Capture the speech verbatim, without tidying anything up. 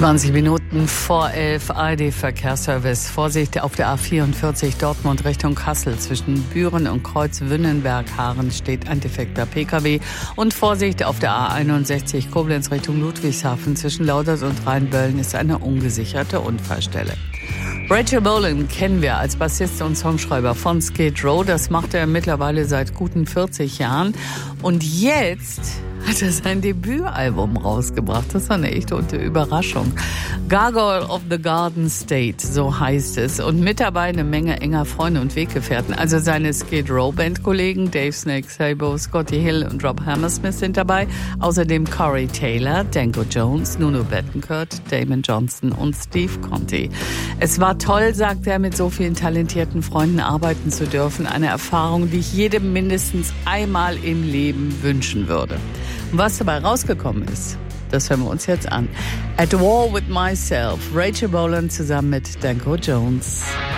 zwanzig Minuten vor elf, A R D-Verkehrsservice. Vorsicht auf der A vierundvierzig Dortmund Richtung Kassel. Zwischen Büren und Kreuz Wünnenberg-Haaren steht ein defekter P K W. Und Vorsicht auf der A einundsechzig Koblenz Richtung Ludwigshafen. Zwischen Laudert und Rheinböllen ist eine ungesicherte Unfallstelle. Rachel Bolan kennen wir als Bassist und Songschreiber von Skid Row. Das macht er mittlerweile seit guten vierzig Jahren. Und jetzt hat er sein Debütalbum rausgebracht. Das war eine echte Überraschung. Gargoyle of the Garden State, so heißt es. Und mit dabei eine Menge enger Freunde und Weggefährten. Also seine Skid Row Bandkollegen Dave Snake Sabo, Scotty Hill und Rob Hammersmith sind dabei. Außerdem Corey Taylor, Danko Jones, Nuno Bettencourt, Damon Johnston und Steve Conti. Es war toll, sagt er, mit so vielen talentierten Freunden arbeiten zu dürfen. Eine Erfahrung, die ich jedem mindestens einmal im Leben wünschen würde. Und was dabei rausgekommen ist, das hören wir uns jetzt an. At War with Myself, Rachel Bolan zusammen mit Danko Jones.